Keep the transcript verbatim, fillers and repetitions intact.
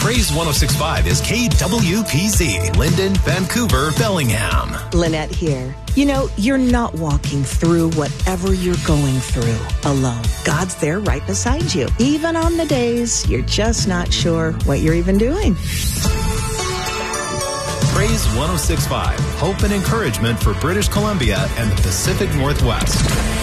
Praise one oh six point five is K W P Z, Linden, Vancouver, Bellingham. Lynette here. You know, you're not walking through whatever you're going through alone. God's there right beside you, even on the days you're just not sure what you're even doing. Praise one oh six point five, hope and encouragement for British Columbia and the Pacific Northwest.